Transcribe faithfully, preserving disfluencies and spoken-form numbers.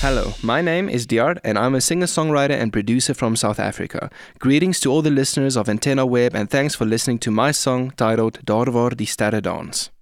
Hello, my name is Diyar and I'm a singer-songwriter and producer from South Africa. Greetings to all the listeners of Antenna Web and thanks for listening to my song titled Daar waar die sterre dans.